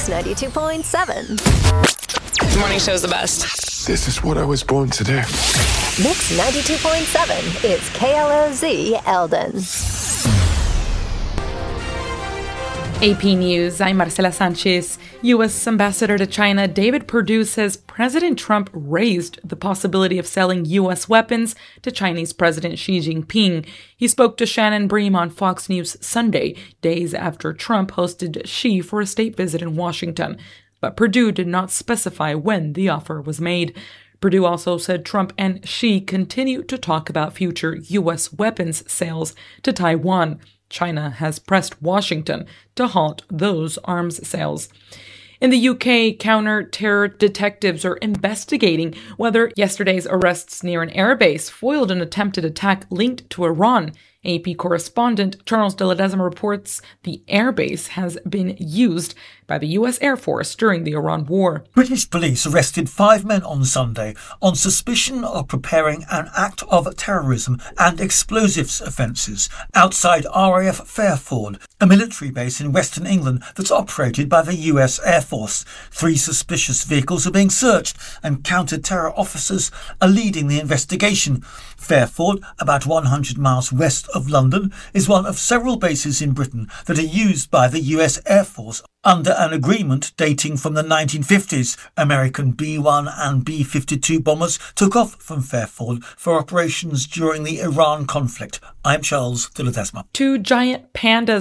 Mix 92.7. The morning show's the best. This is what I was born to do. Mix 92.7 is KLOZ Eldon. AP News, I'm Marcela Sanchez. U.S. Ambassador to China David Perdue says President Trump raised the possibility of selling U.S. weapons to Chinese President Xi Jinping. He spoke to Shannon Bream on Fox News Sunday, days after Trump hosted Xi for a state visit in Washington. But Perdue did not specify when the offer was made. Perdue also said Trump and Xi continue to talk about future U.S. weapons sales to Taiwan. China has pressed Washington to halt those arms sales. In the UK, counter-terror detectives are investigating whether yesterday's arrests near an airbase foiled an attempted attack linked to Iran. AP correspondent Charles de Ledesma reports the airbase has been used by the U.S. Air Force during the Iran war. British police arrested 5 men on Sunday on suspicion of preparing an act of terrorism and explosives offences outside RAF Fairford, a military base in Western England that's operated by the U.S. Air Force. 3 suspicious vehicles are being searched and counter-terror officers are leading the investigation. Fairford, about 100 miles west of London, is one of several bases in Britain that are used by the US Air Force under an agreement dating from the 1950s. American B-1 and B-52 bombers took off from Fairford for operations during the Iran conflict. I'm Charles de Ledesma. 2 giant pandas